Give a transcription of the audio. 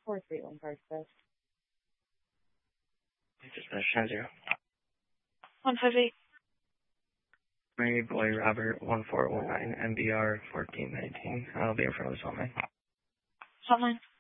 431 Park West. Dispatch 10-0. 158. Mary Boy Robert 1419 MBR 1419. I'll be in front of the phone line. Hotline.